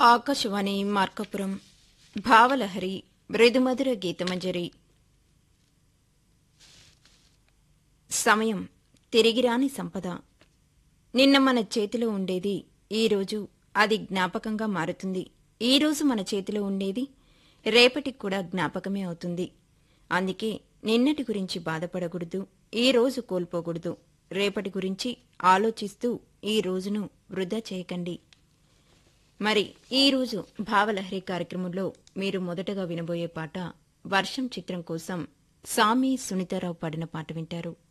ఆకాశవాణి మార్కాపురం భావలహరి మృదుమధుర గీతమంజరి. సమయం తిరిగిరాని సంపద. నిన్న మన చేతిలో ఉండేది ఈరోజు అది జ్ఞాపకంగా మారుతుంది. ఈరోజు మన చేతిలో ఉండేది రేపటికి కూడా జ్ఞాపకమే అవుతుంది. అందుకే నిన్నటి గురించి బాధపడకూడదు, ఈ రోజు కోల్పోకూడదు. రేపటి గురించి ఆలోచిస్తూ ఈ రోజును వృధా చేయకండి. మరి ఈరోజు భావలహరి కార్యక్రమంలో మీరు మొదటగా వినబోయే పాట వర్షం చిత్రం కోసం సామి సునీతారావు పాడిన పాట వింటారు.